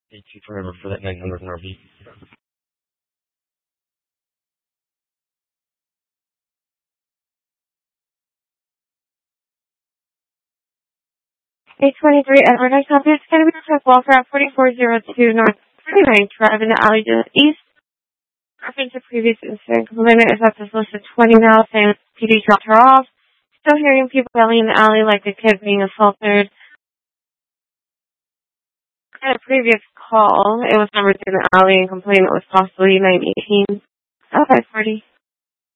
Thank you forever for that 900 RV. 823 Edward Company. It's going to be truck welfare at 4402 North 39 Drive in the alley to the east. Reference to previous incident. Complainant is at this list of 20 now, saying PD dropped her off. Still hearing people yelling in the alley like a kid being assaulted. At a previous call, it was numbered in the alley and complainant was possibly 918. 540.